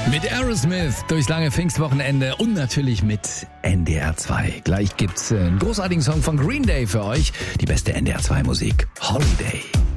Mit Aerosmith durchs lange Pfingstwochenende und natürlich mit NDR 2. Gleich gibt's einen großartigen Song von Green Day für euch. Die beste NDR 2 Musik. Holiday.